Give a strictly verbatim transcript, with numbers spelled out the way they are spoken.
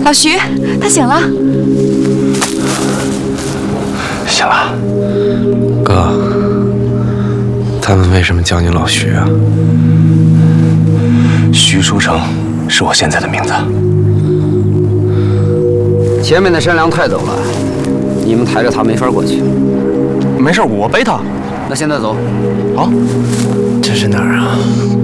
老徐，他醒了。 醒了。哥，他们为什么叫你老徐啊？徐书成是我现在的名字。 前面的山梁太陡了，你们抬着他没法过去。 没事，我背他。 那现在走。 好。这是哪儿啊？